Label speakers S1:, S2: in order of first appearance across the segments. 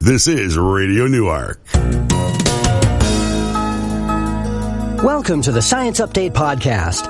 S1: This is Radio Newark.
S2: Welcome to the Science Update Podcast.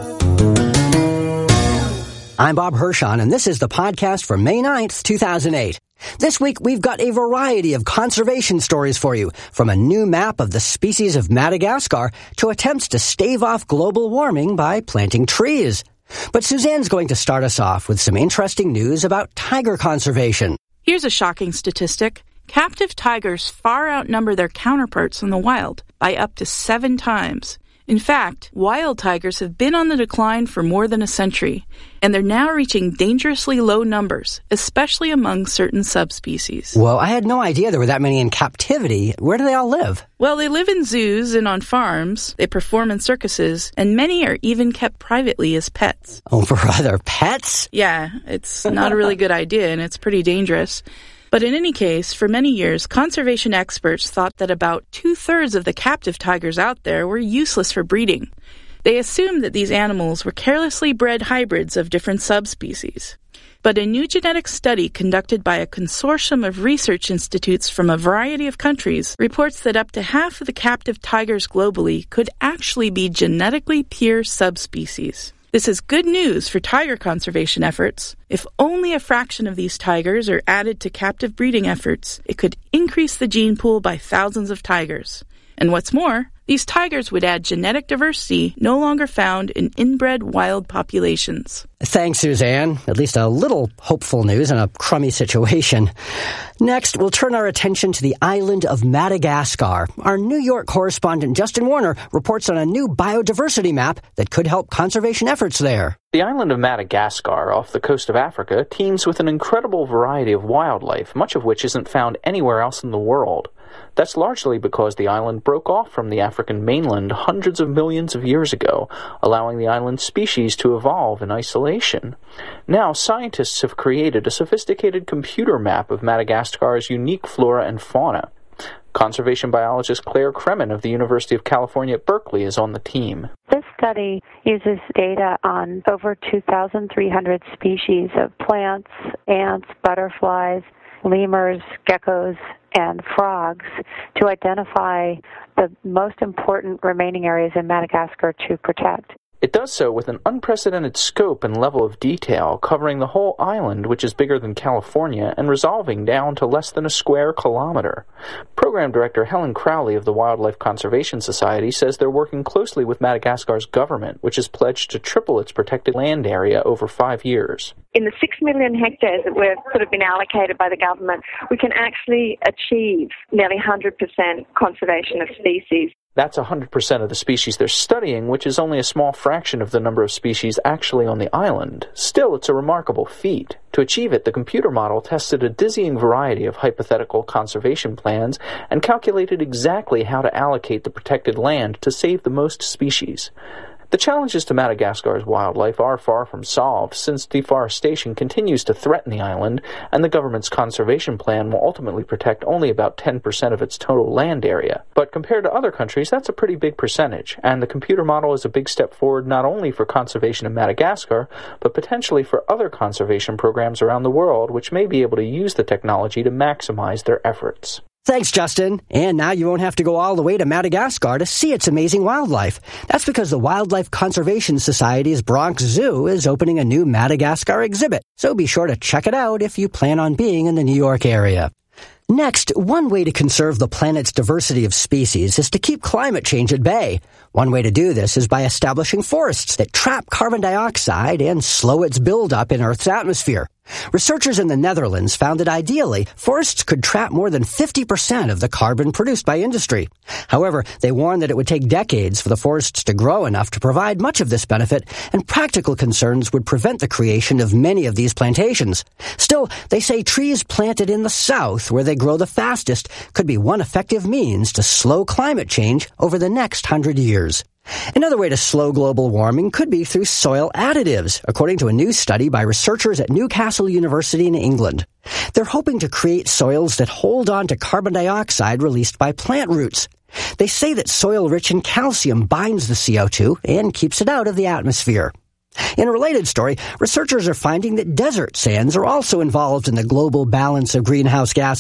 S2: I'm Bob Hirschon, and this is the podcast for May 9th, 2008. This week, we've got a variety of conservation stories for you, from a new map of the species of Madagascar to attempts to stave off global warming by planting trees. But Suzanne's going to start us off with some interesting news about tiger conservation.
S3: Here's a shocking statistic. Captive tigers far outnumber their counterparts in the wild by up to 7 times. In fact, wild tigers have been on the decline for more than a century, and they're now reaching dangerously low numbers, especially among certain subspecies.
S2: Well, I had no idea there were that many in captivity. Where do they all live?
S3: Well, they live in zoos and on farms, they perform in circuses, and many are even kept privately as pets.
S2: Oh, brother, pets?
S3: Yeah, it's not a really good idea, and it's pretty dangerous. But in any case, for many years, conservation experts thought that about 2/3 of the captive tigers out there were useless for breeding. They assumed that these animals were carelessly bred hybrids of different subspecies. But a new genetic study conducted by a consortium of research institutes from a variety of countries reports that up to half of the captive tigers globally could actually be genetically pure subspecies. This is good news for tiger conservation efforts. If only a fraction of these tigers are added to captive breeding efforts, it could increase the gene pool by thousands of tigers. And what's more, these tigers would add genetic diversity no longer found in inbred wild populations.
S2: Thanks, Suzanne. At least a little hopeful news in a crummy situation. Next, we'll turn our attention to the island of Madagascar. Our New York correspondent Justin Warner reports on a new biodiversity map that could help conservation efforts there.
S4: The island of Madagascar, off the coast of Africa, teems with an incredible variety of wildlife, much of which isn't found anywhere else in the world. That's largely because the island broke off from the African mainland hundreds of millions of years ago, allowing the island species to evolve in isolation. Now, scientists have created a sophisticated computer map of Madagascar's unique flora and fauna. Conservation biologist Claire Kremen of the University of California at Berkeley is on the team.
S5: This study uses data on over 2,300 species of plants, ants, butterflies, lemurs, geckos, and frogs to identify the most important remaining areas in Madagascar to protect.
S4: It does so with an unprecedented scope and level of detail, covering the whole island, which is bigger than California, and resolving down to less than a square kilometer. Program Director Helen Crowley of the Wildlife Conservation Society says they're working closely with Madagascar's government, which has pledged to triple its protected land area over 5 years.
S6: In the 6 million hectares that we've been allocated by the government, we can actually achieve nearly 100% conservation of species.
S4: That's 100% of the species they're studying, which is only a small fraction of the number of species actually on the island. Still, it's a remarkable feat. To achieve it, the computer model tested a dizzying variety of hypothetical conservation plans and calculated exactly how to allocate the protected land to save the most species. The challenges to Madagascar's wildlife are far from solved, since deforestation continues to threaten the island, and the government's conservation plan will ultimately protect only about 10% of its total land area. But compared to other countries, that's a pretty big percentage, and the computer model is a big step forward not only for conservation in Madagascar, but potentially for other conservation programs around the world, which may be able to use the technology to maximize their efforts.
S2: Thanks, Justin. And now you won't have to go all the way to Madagascar to see its amazing wildlife. That's because the Wildlife Conservation Society's Bronx Zoo is opening a new Madagascar exhibit. So be sure to check it out if you plan on being in the New York area. Next, one way to conserve the planet's diversity of species is to keep climate change at bay. One way to do this is by establishing forests that trap carbon dioxide and slow its buildup in Earth's atmosphere. Researchers in the Netherlands found that ideally, forests could trap more than 50% of the carbon produced by industry. However, they warned that it would take decades for the forests to grow enough to provide much of this benefit, and practical concerns would prevent the creation of many of these plantations. Still, they say trees planted in the south, where they grow the fastest, could be one effective means to slow climate change over the next 100 years. Another way to slow global warming could be through soil additives, according to a new study by researchers at Newcastle University in England. They're hoping to create soils that hold on to carbon dioxide released by plant roots. They say that soil rich in calcium binds the CO2 and keeps it out of the atmosphere. In a related story, researchers are finding that desert sands are also involved in the global balance of greenhouse gases.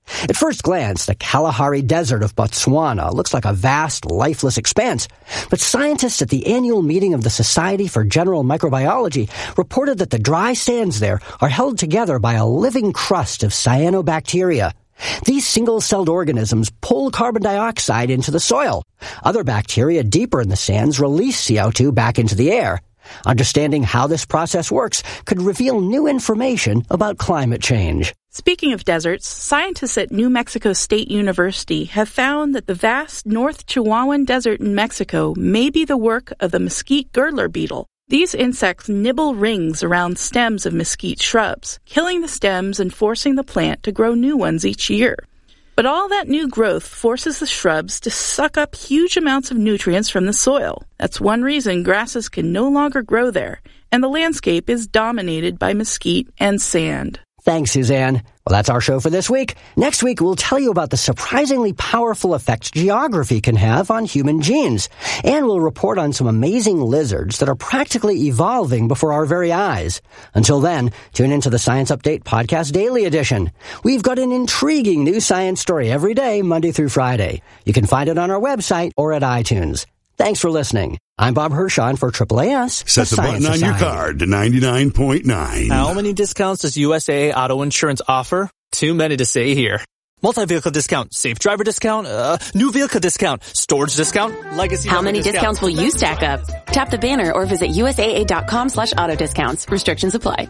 S2: At first glance, the Kalahari Desert of Botswana looks like a vast, lifeless expanse, but scientists at the annual meeting of the Society for General Microbiology reported that the dry sands there are held together by a living crust of cyanobacteria. These single-celled organisms pull carbon dioxide into the soil. Other bacteria deeper in the sands release CO2 back into the air. Understanding how this process works could reveal new information about climate change.
S3: Speaking of deserts, scientists at New Mexico State University have found that the vast North Chihuahuan Desert in Mexico may be the work of the mesquite girdler beetle. These insects nibble rings around stems of mesquite shrubs, killing the stems and forcing the plant to grow new ones each year. But all that new growth forces the shrubs to suck up huge amounts of nutrients from the soil. That's one reason grasses can no longer grow there, and the landscape is dominated by mesquite and sand.
S2: Thanks, Suzanne. Well, that's our show for this week. Next week, we'll tell you about the surprisingly powerful effects geography can have on human genes. And we'll report on some amazing lizards that are practically evolving before our very eyes. Until then, tune into the Science Update Podcast Daily Edition. We've got an intriguing new science story every day, Monday through Friday. You can find it on our website or at iTunes. Thanks for listening. I'm Bob Hirschon for AAAS.
S1: Set the button on your card to 99.9.
S7: How many discounts does USAA Auto Insurance offer? Too many to say here. Multi-vehicle discount, safe driver discount, new vehicle discount, storage discount, legacy.
S8: How many discounts will you stack up? Tap the banner or visit USAA.com/auto discounts. Restrictions apply.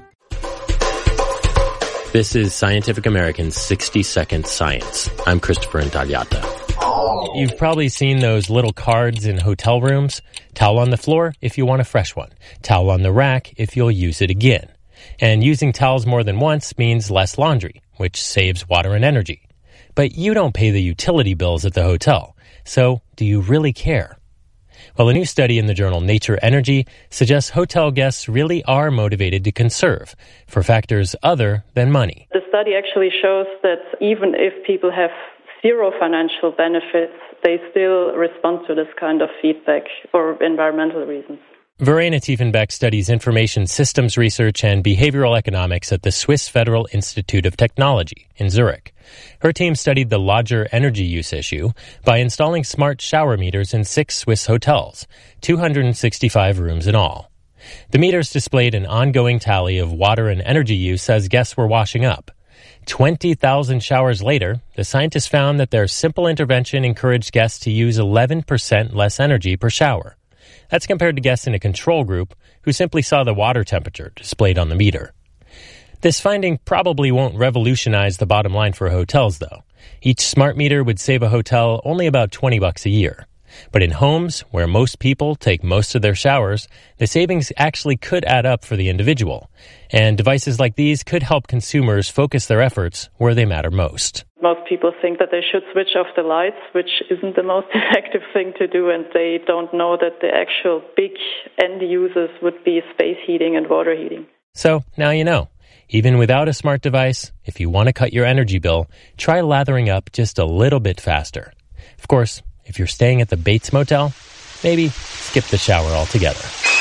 S9: This is Scientific American's 60-Second Science. I'm Christopher Intagliata. You've probably seen those little cards in hotel rooms. Towel on the floor if you want a fresh one. Towel on the rack if you'll use it again. And using towels more than once means less laundry, which saves water and energy. But you don't pay the utility bills at the hotel. So, do you really care? Well, a new study in the journal Nature Energy suggests hotel guests really are motivated to conserve for factors other than money.
S10: The study actually shows that even if people have zero financial benefits, they still respond to this kind of feedback for environmental reasons.
S9: Verena Tiefenbeck studies information systems research and behavioral economics at the Swiss Federal Institute of Technology in Zurich. Her team studied the lodger energy use issue by installing smart shower meters in 6 Swiss hotels, 265 rooms in all. The meters displayed an ongoing tally of water and energy use as guests were washing up. 20,000 showers later, the scientists found that their simple intervention encouraged guests to use 11% less energy per shower. That's compared to guests in a control group who simply saw the water temperature displayed on the meter. This finding probably won't revolutionize the bottom line for hotels, though. Each smart meter would save a hotel only about $20 a year. But in homes, where most people take most of their showers, the savings actually could add up for the individual. And devices like these could help consumers focus their efforts where they matter most.
S10: Most people think that they should switch off the lights, which isn't the most effective thing to do, and they don't know that the actual big end users would be space heating and water heating.
S9: So, now you know. Even without a smart device, if you want to cut your energy bill, try lathering up just a little bit faster. Of course, if you're staying at the Bates Motel, maybe skip the shower altogether.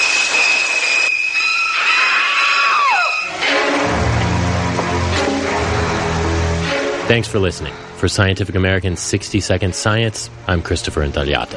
S9: Thanks for listening. For Scientific American's 60-Second Science, I'm Christopher Intagliata.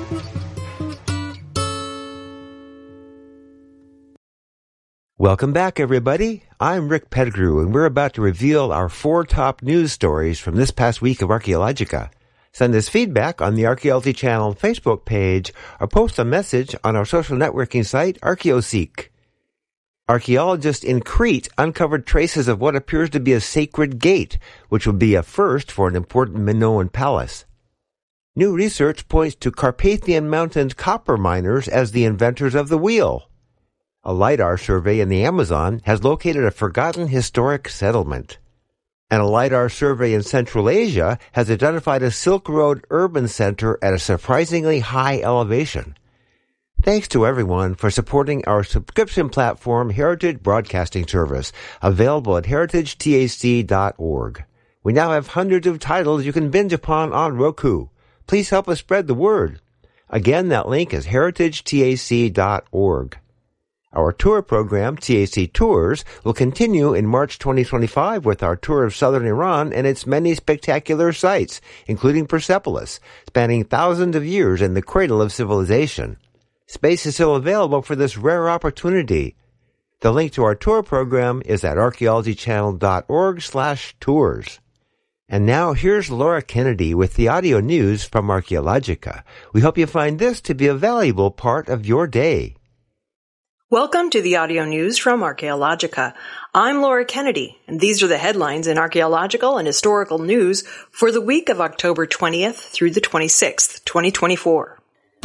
S11: Welcome back, everybody. I'm Rick Pettigrew, and we're about to reveal our 4 top news stories from this past week of Archaeologica. Send us feedback on the Archaeology Channel Facebook page or post a message on our social networking site, ArchaeoSeek. Archaeologists in Crete uncovered traces of what appears to be a sacred gate, which would be a first for an important Minoan palace. New research points to Carpathian Mountains copper miners as the inventors of the wheel. A LiDAR survey in the Amazon has located a forgotten historic settlement. And a LiDAR survey in Central Asia has identified a Silk Road urban center at a surprisingly high elevation. Thanks to everyone for supporting our subscription platform, Heritage Broadcasting Service, available at heritagetac.org. We now have hundreds of titles you can binge upon on Roku. Please help us spread the word. Again, that link is heritagetac.org. Our tour program, TAC Tours, will continue in March 2025 with our tour of southern Iran and its many spectacular sites, including Persepolis, spanning thousands of years and the cradle of civilization. Space is still available for this rare opportunity. The link to our tour program is at archaeologychannel.org/tours. And now here's Laura Kennedy with the audio news from Archaeologica. We hope you find this to be a valuable part of your day.
S12: Welcome to the audio news from Archaeologica. I'm Laura Kennedy, and these are the headlines in archaeological and historical news for the week of October 20th through the 26th, 2024.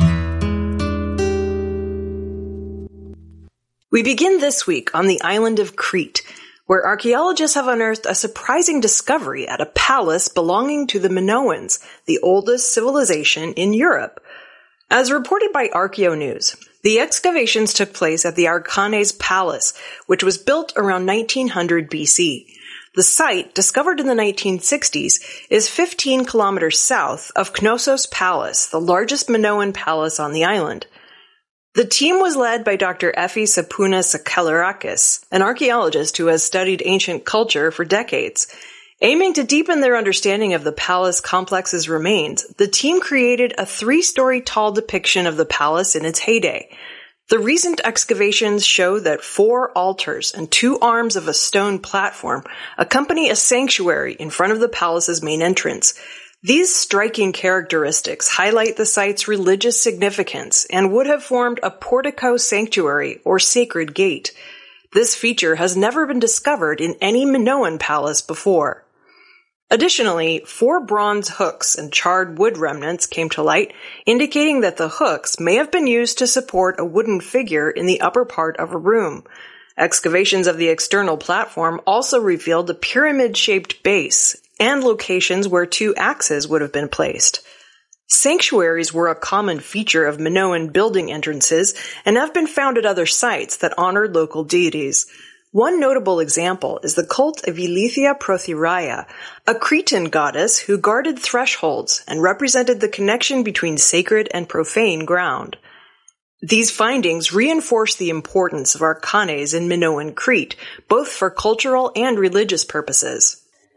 S12: We begin this week on the island of Crete, where archaeologists have unearthed a surprising discovery at a palace belonging to the Minoans, the oldest civilization in Europe. As reported by ArchaeoNews, the excavations took place at the Archanes Palace, which was built around 1900 BC. The site, discovered in the 1960s, is 15 kilometers south of Knossos Palace, the largest Minoan palace on the island. The team was led by Dr. Effie Sapounas Sakelarakis, an archaeologist who has studied ancient culture for decades. Aiming to deepen their understanding of the palace complex's remains, the team created a 3-story tall depiction of the palace in its heyday. The recent excavations show that 4 altars and 2 arms of a stone platform accompany a sanctuary in front of the palace's main entrance. These striking characteristics highlight the site's religious significance and would have formed a portico sanctuary or sacred gate. This feature has never been discovered in any Minoan palace before. Additionally, 4 bronze hooks and charred wood remnants came to light, indicating that the hooks may have been used to support a wooden figure in the upper part of a room. Excavations of the external platform also revealed a pyramid-shaped base and locations where 2 axes would have been placed. Sanctuaries were a common feature of Minoan building entrances and have been found at other sites that honored local deities. One notable example is the cult of Eleithia Prothyraia, a Cretan goddess who guarded thresholds and represented the connection between sacred and profane ground. These findings reinforce the importance of Archanes in Minoan Crete, both for cultural and religious purposes.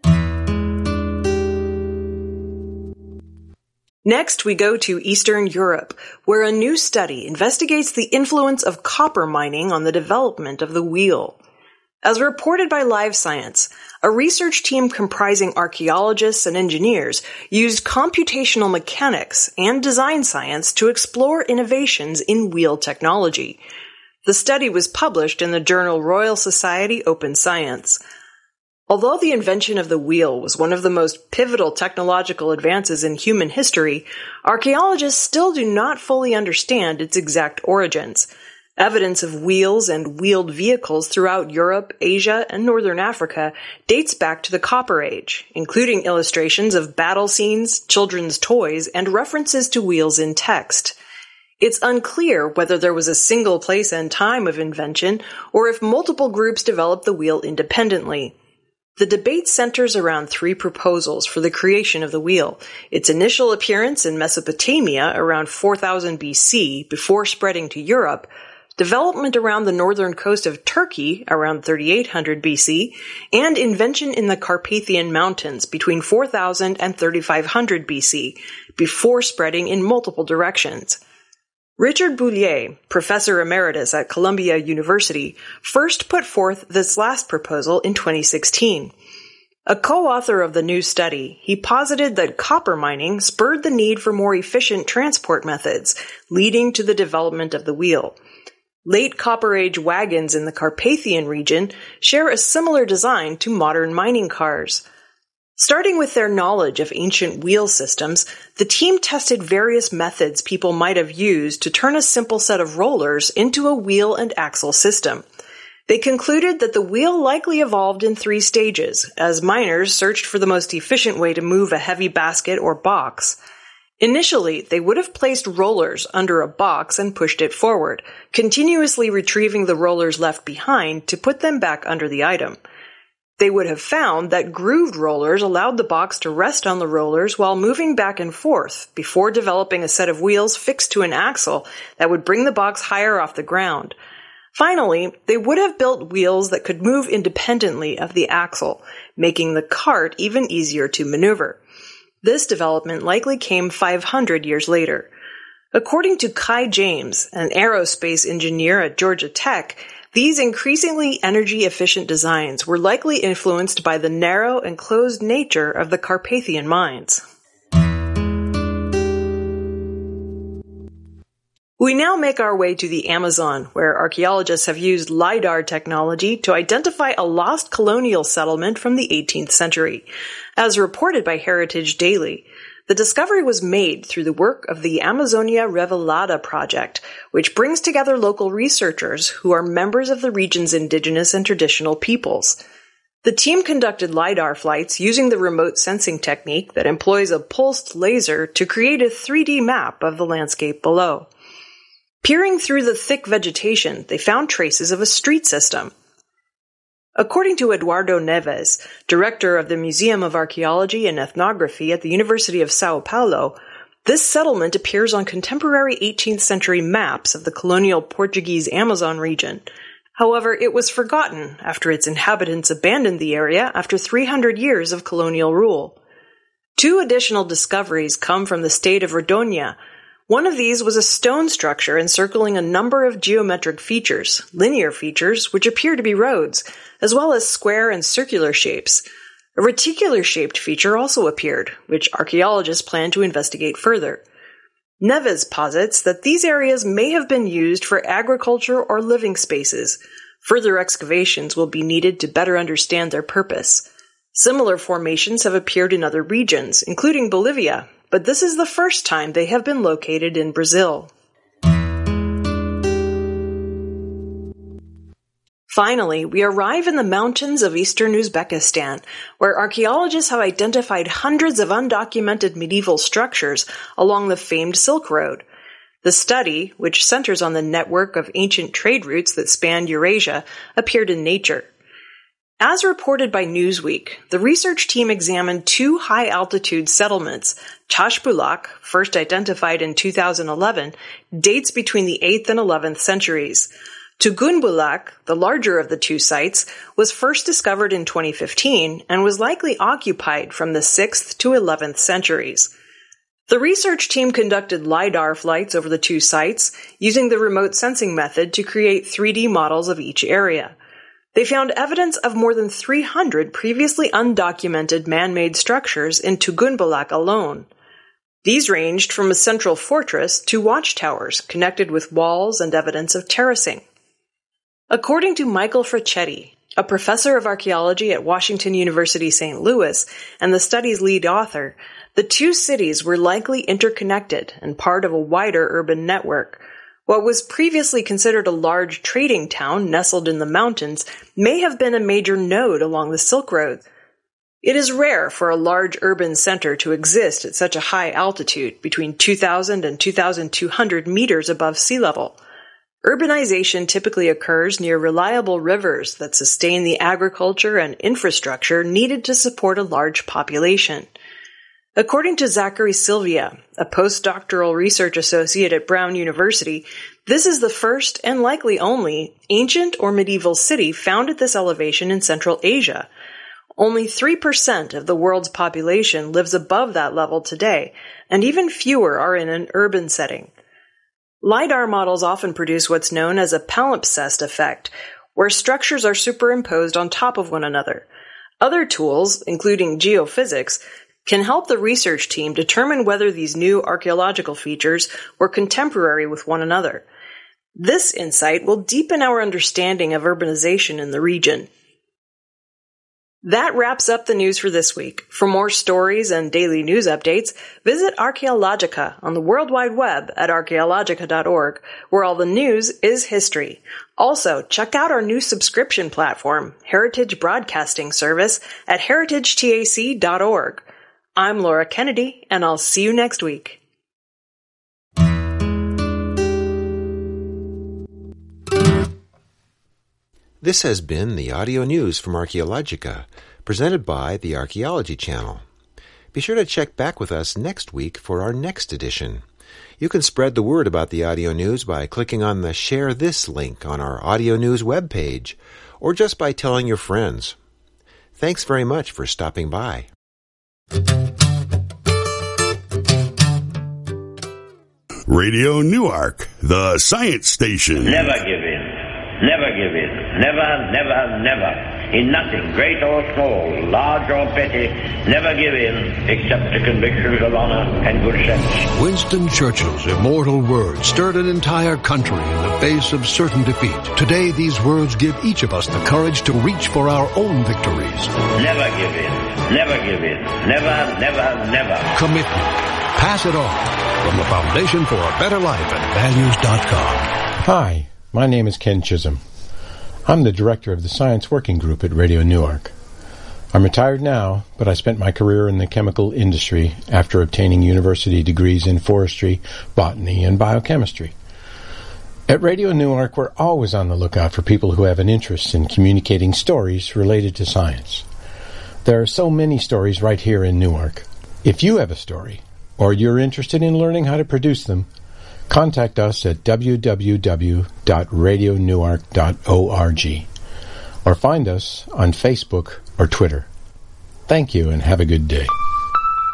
S12: Next, we go to Eastern Europe, where a new study investigates the influence of copper mining on the development of the wheel. As reported by Live Science, a research team comprising archaeologists and engineers used computational mechanics and design science to explore innovations in wheel technology. The study was published in the journal Royal Society Open Science. Although the invention of the wheel was one of the most pivotal technological advances in human history, archaeologists still do not fully understand its exact origins. Evidence of wheels and wheeled vehicles throughout Europe, Asia, and Northern Africa dates back to the Copper Age, including illustrations of battle scenes, children's toys, and references to wheels in text. It's unclear whether there was a single place and time of invention, or if multiple groups developed the wheel independently. The debate centers around 3 proposals for the creation of the wheel: its initial appearance in Mesopotamia around 4000 BC before spreading to Europe, development around the northern coast of Turkey around 3800 BC, and invention in the Carpathian Mountains between 4000 and 3500 BC, before spreading in multiple directions. Richard Boulier, professor emeritus at Columbia University, first put forth this last proposal in 2016. A co-author of the new study, he posited that copper mining spurred the need for more efficient transport methods, leading to the development of the wheel. Late Copper Age wagons in the Carpathian region share a similar design to modern mining cars. Starting with their knowledge of ancient wheel systems, the team tested various methods people might have used to turn a simple set of rollers into a wheel and axle system. They concluded that the wheel likely evolved in 3 stages, as miners searched for the most efficient way to move a heavy basket or box. Initially, they would have placed rollers under a box and pushed it forward, continuously retrieving the rollers left behind to put them back under the item. They would have found that grooved rollers allowed the box to rest on the rollers while moving back and forth, before developing a set of wheels fixed to an axle that would bring the box higher off the ground. Finally, they would have built wheels that could move independently of the axle, making the cart even easier to maneuver. This development likely came 500 years later. According to Kai James, an aerospace engineer at Georgia Tech, these increasingly energy-efficient designs were likely influenced by the narrow and closed nature of the Carpathian mines. We now make our way to the Amazon, where archaeologists have used LiDAR technology to identify a lost colonial settlement from the 18th century. As reported by Heritage Daily, the discovery was made through the work of the Amazonia Revelada project, which brings together local researchers who are members of the region's indigenous and traditional peoples. The team conducted LiDAR flights using the remote sensing technique that employs a pulsed laser to create a 3D map of the landscape below. Peering through the thick vegetation, they found traces of a street system. According to Eduardo Neves, director of the Museum of Archaeology and Ethnography at the University of Sao Paulo, this settlement appears on contemporary 18th century maps of the colonial Portuguese Amazon region. However, it was forgotten after its inhabitants abandoned the area after 300 years of colonial rule. 2 additional discoveries come from the state of Rondônia. One of these was a stone structure encircling a number of geometric features, linear features, which appear to be roads, as well as square and circular shapes. A reticular-shaped feature also appeared, which archaeologists plan to investigate further. Neves posits that these areas may have been used for agriculture or living spaces. Further excavations will be needed to better understand their purpose. Similar formations have appeared in other regions, including Bolivia, but this is the first time they have been located in Brazil. Finally, we arrive in the mountains of eastern Uzbekistan, where archaeologists have identified hundreds of undocumented medieval structures along the famed Silk Road. The study, which centers on the network of ancient trade routes that spanned Eurasia, appeared in Nature. As reported by Newsweek, the research team examined 2 high-altitude settlements. Chashbulak, first identified in 2011, dates between the 8th and 11th centuries. Tugunbulak, the larger of the 2 sites, was first discovered in 2015 and was likely occupied from the 6th to 11th centuries. The research team conducted LiDAR flights over the 2 sites, using the remote sensing method to create 3D models of each area. They found evidence of more than 300 previously undocumented man-made structures in Tugunbulak alone. These ranged from a central fortress to watchtowers connected with walls and evidence of terracing. According to Michael Fracchetti, a professor of archaeology at Washington University St. Louis and the study's lead author, the 2 cities were likely interconnected and part of a wider urban network. What was previously considered a large trading town nestled in the mountains may have been a major node along the Silk Road. It is rare for a large urban center to exist at such a high altitude, between 2,000 and 2,200 meters above sea level. Urbanization typically occurs near reliable rivers that sustain the agriculture and infrastructure needed to support a large population. According to Zachary Sylvia, a postdoctoral research associate at Brown University, this is the first and likely only ancient or medieval city found at this elevation in Central Asia. Only 3% of the world's population lives above that level today, and even fewer are in an urban setting. LiDAR models often produce what's known as a palimpsest effect, where structures are superimposed on top of one another. Other tools, including geophysics, can help the research team determine whether these new archaeological features were contemporary with one another. This insight will deepen our understanding of urbanization in the region. That wraps up the news for this week. For more stories and daily news updates, visit Archaeologica on the World Wide Web at archaeologica.org, where all the news is history. Also, check out our new subscription platform, Heritage Broadcasting Service, at heritagetac.org. I'm Laura Kennedy, and I'll see you next week.
S11: This has been the audio news from Archaeologica, presented by the Archaeology Channel. Be sure to check back with us next week for our next edition. You can spread the word about the Audio News by clicking on the Share This link on our Audio News webpage, or just by telling your friends. Thanks very much for stopping by.
S1: Radio Newark, the science station.
S13: Never give in. Never give in. Never, never, never. In nothing, great or small, large or petty, never give in except to convictions of honor and good sense.
S14: Winston Churchill's immortal words stirred an entire country in the face of certain defeat. Today, these words give each of us the courage to reach for our own victories.
S13: Never give in. Never give in. Never, never, never.
S14: Commitment. Pass it on. From the Foundation for a Better Life at values.com.
S15: Hi, my name is Ken Chisholm. I'm the director of the Science Working Group at Radio Newark. I'm retired now, but I spent my career in the chemical industry after obtaining university degrees in forestry, botany, and biochemistry. At Radio Newark, we're always on the lookout for people who have an interest in communicating stories related to science. There are so many stories right here in Newark. If you have a story, or you're interested in learning how to produce them, contact us at www.radionewark.org or find us on Facebook or Twitter. Thank you and have a good day.